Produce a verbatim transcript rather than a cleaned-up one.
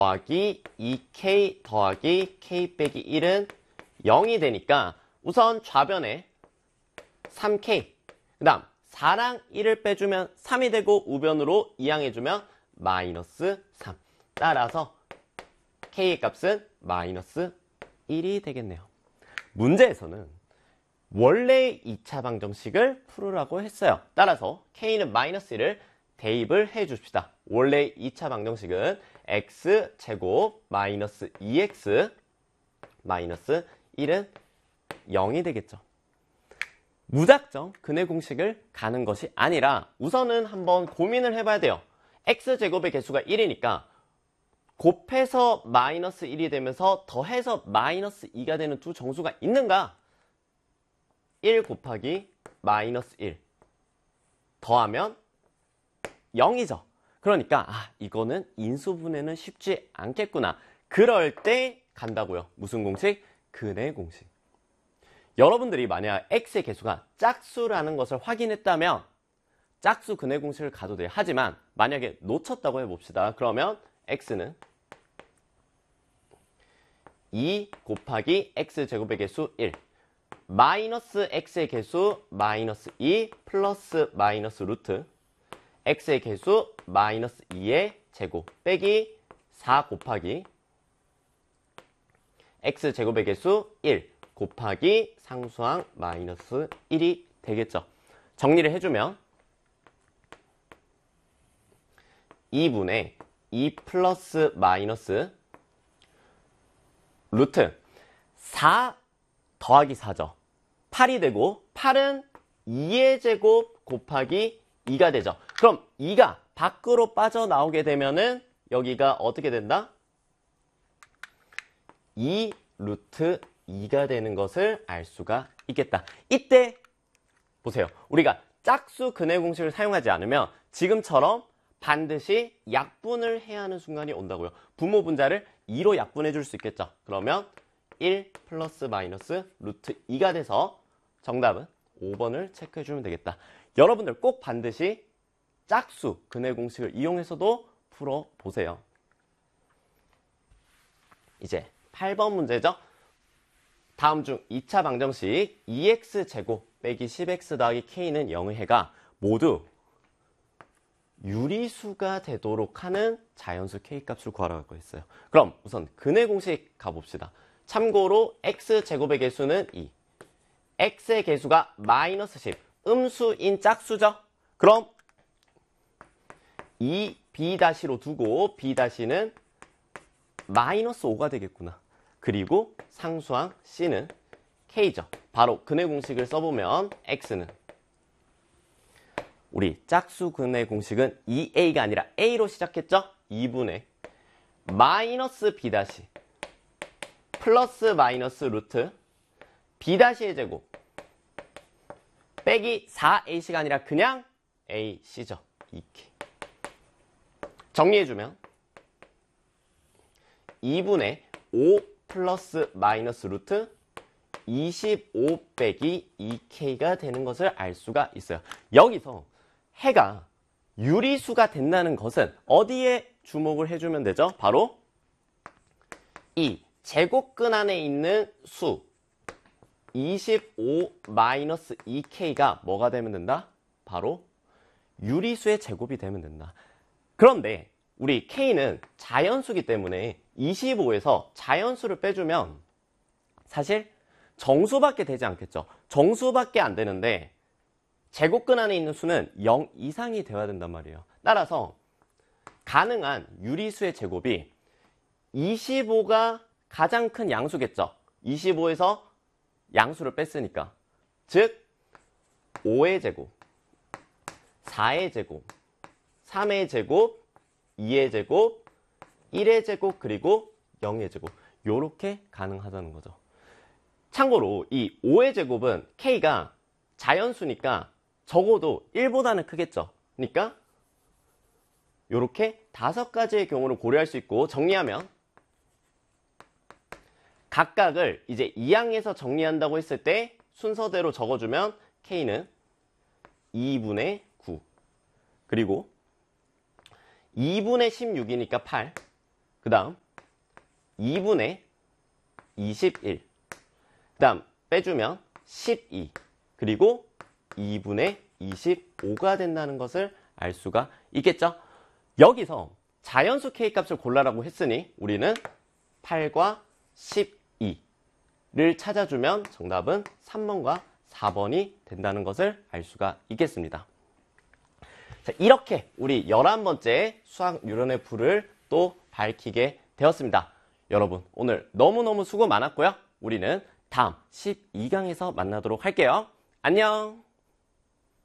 더하기 이 케이 더하기 K 빼기 일은 영이 되니까 우선 좌변에 삼 케이, 그 다음 사랑 일을 빼주면 삼이 되고 우변으로 이항해주면 마이너스 삼. 따라서 K의 값은 마이너스 일이 되겠네요. 문제에서는 원래의 이 차 방정식을 풀으라고 했어요. 따라서 K는 마이너스 일을 대입을 해줍시다. 원래의 이 차 방정식은 X제곱 마이너스 이 엑스 마이너스 일은 영이 되겠죠. 무작정 근의 공식을 가는 것이 아니라 우선은 한번 고민을 해봐야 돼요. X제곱의 개수가 일이니까 곱해서 마이너스 일이 되면서 더해서 마이너스 이가 되는 두 정수가 있는가? 일 곱하기 마이너스 일 더하면 영이죠. 그러니까 아 이거는 인수분해는 쉽지 않겠구나. 그럴 때 간다고요. 무슨 공식? 근의 공식. 여러분들이 만약 x의 개수가 짝수라는 것을 확인했다면 짝수 근의 공식을 가도 돼요. 하지만 만약에 놓쳤다고 해봅시다. 그러면 x는 이 곱하기 x제곱의 개수 일 마이너스 x의 개수 마이너스 이 플러스 마이너스 루트 x의 개수 마이너스 이의 제곱 빼기 사 곱하기 x제곱의 개수 일 곱하기 상수항 마이너스 일이 되겠죠. 정리를 해주면 이분의 이 플러스 마이너스 루트 사 더하기 사죠. 팔이 되고 팔은 이의 제곱 곱하기 이가 되죠. 그럼 이가 밖으로 빠져나오게 되면은 여기가 어떻게 된다? 이 루트 이가 되는 것을 알 수가 있겠다. 이때 보세요. 우리가 짝수 근의 공식을 사용하지 않으면 지금처럼 반드시 약분을 해야 하는 순간이 온다고요. 부모 분자를 이로 약분해 줄 수 있겠죠. 그러면 일 플러스 마이너스 루트 이가 돼서 정답은 오 번을 체크해 주면 되겠다. 여러분들 꼭 반드시 짝수 근의 공식을 이용해서도 풀어보세요. 이제 팔 번 문제죠. 다음 중 이 차 방정식 이 엑스제곱 빼기 십 엑스 더하기 K는 영의 해가 모두 유리수가 되도록 하는 자연수 K값을 구하라고 했어요. 그럼 우선 근의 공식 가봅시다. 참고로 X제곱의 개수는 이, X의 개수가 마이너스 십, 음수인 짝수죠? 그럼 이 B-로 두고 B-는 마이너스 오가 되겠구나. 그리고 상수항 C는 K죠. 바로 근의 공식을 써보면 X는 우리 짝수 근의 공식은 이 에이가 아니라 A로 시작했죠? 이분의 마이너스 B- 플러스 마이너스 루트 B'의 제곱 빼기 사 에이씨가 아니라 그냥 에이씨죠. 이 케이. 정리해주면 이분의 오 플러스 마이너스 루트 이십오 빼기 이 케이가 되는 것을 알 수가 있어요. 여기서 해가 유리수가 된다는 것은 어디에 주목을 해주면 되죠? 바로 이 제곱근 안에 있는 수 이십오 마이너스 이 케이가 뭐가 되면 된다? 바로 유리수의 제곱이 되면 된다. 그런데 우리 K는 자연수기 때문에 이십오에서 자연수를 빼주면 사실 정수밖에 되지 않겠죠. 정수밖에 안 되는데 제곱근 안에 있는 수는 영 이상이 되어야 된단 말이에요. 따라서 가능한 유리수의 제곱이 이십오가 가장 큰 양수겠죠. 이십오에서 양수를 뺐으니까. 즉 오의 제곱, 사의 제곱, 삼의 제곱, 이의 제곱, 일의 제곱, 그리고 영의 제곱. 요렇게 가능하다는 거죠. 참고로 이 오의 제곱은 K가 자연수니까 적어도 일보다는 크겠죠. 그러니까 요렇게 다섯 가지의 경우를 고려할 수 있고 정리하면 각각을 이제 이항에서 정리한다고 했을 때 순서대로 적어주면 K는 이분의 구 그리고 이분의 십육이니까 팔 그 다음 이분의 이십일, 그 다음 빼주면 십이, 그리고 이분의 이십오가 된다는 것을 알 수가 있겠죠. 여기서 자연수 K값을 골라라고 했으니 우리는 팔과 십이를 찾아주면 정답은 삼 번과 사 번이 된다는 것을 알 수가 있겠습니다. 자, 이렇게 우리 열한 번째 수학 유련의 풀을 또 밝히게 되었습니다. 여러분, 오늘 너무너무 수고 많았고요. 우리는 다음 십이 강에서 만나도록 할게요. 안녕!